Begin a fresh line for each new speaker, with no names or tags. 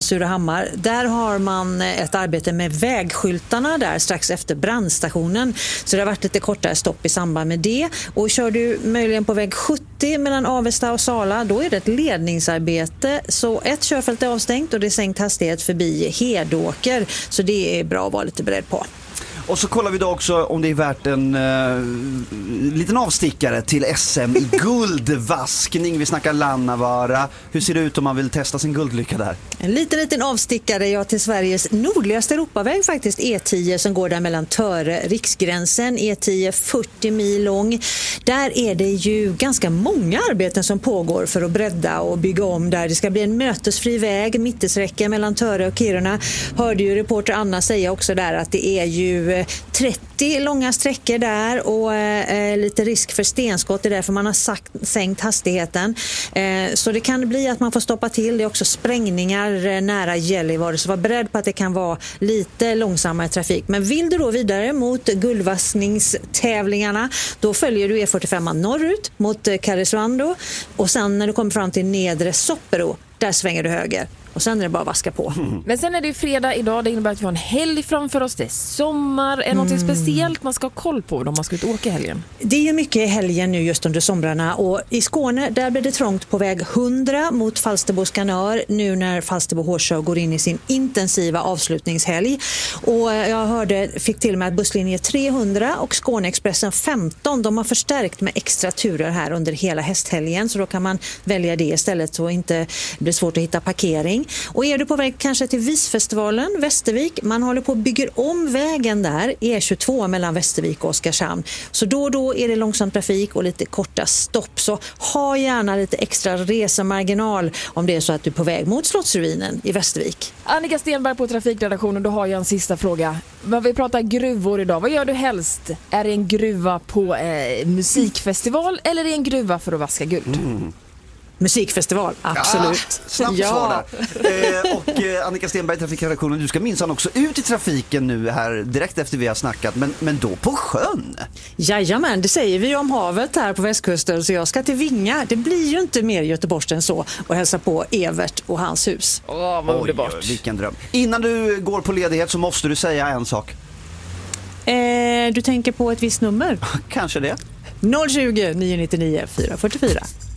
Surahammar. Där har man ett arbete med vägskyltarna där strax efter brandstationen. Så det har varit lite kortare stopp i samband med det. Och kör du möjligen på väg 70 mellan Avesta och Sala, då är det ett ledningsarbete. Så ett körfält är avstängt och det är sänkt hastighet förbi Hedåker. Så det är bra att vara lite beredd på.
Och så kollar vi då också om det är värt en liten avstickare till SM i guldvaskning. Vi snackar Lannavaara. Hur ser det ut om man vill testa sin guldlycka där?
En liten avstickare till Sveriges nordligaste Europaväg faktiskt, E10 som går där mellan Töre, riksgränsen. E10 40 mil lång. Där är det ju ganska många arbeten som pågår för att bredda och bygga om där. Det ska bli en mötesfri väg, mittesräcke mellan Töre och Kiruna. Hörde ju reporter Anna säga också där att det är ju 30 långa sträckor där och lite risk för stenskott. Det är därför man har sänkt hastigheten. Så det kan bli att man får stoppa till. Det är också sprängningar nära Gällivare, så var beredd på att det kan vara lite långsammare trafik. Men vill du då vidare mot guldvaskningstävlingarna, då följer du E45 norrut mot Karesuando och sen när du kommer fram till nedre Soppero, där svänger du höger. Och sen är det bara att vaska på.
Men sen är det ju fredag idag. Det innebär att vi har en helg framför oss. Det är sommar. Är det något speciellt man ska ha koll på om man ska ut och åka i helgen?
Det är ju mycket i helgen nu just under somrarna. Och i Skåne där blir det trångt på väg 100 mot Falsterbo Skanör. Nu när Falsterbo Hårsjö går in i sin intensiva avslutningshelg. Och jag fick till med att busslinje 300 och Skåneexpressen 15. De har förstärkt med extra turer här under hela hästhelgen. Så då kan man välja det istället så inte blir svårt att hitta parkering. Och är du på väg kanske till Visfestivalen, Västervik, man håller på att bygga om vägen där, E22 mellan Västervik och Oskarshamn. Så då och då är det långsam trafik och lite korta stopp. Så ha gärna lite extra resemarginal om det är så att du är på väg mot Slottsruinen i Västervik.
Annika Stenberg på Trafikredaktionen, då har jag en sista fråga. Vi pratar gruvor idag. Vad gör du helst? Är det en gruva på musikfestival eller är det en gruva för att vaska guld?
Musikfestival, absolut.
Snabbt svar där. Och Annika Stenberg, Trafikredaktionen, du ska minsann också ut i trafiken nu här direkt efter vi har snackat, men då på sjön.
Jajamän, det säger vi om havet här på västkusten, så jag ska till Vinga. Det blir ju inte mer Göteborgs än så och hälsa på Evert och hans hus.
Vad underbart.
Oj, vilken dröm. Innan du går på ledighet så måste du säga en sak.
Du tänker på ett visst nummer?
Kanske det.
020 999 444.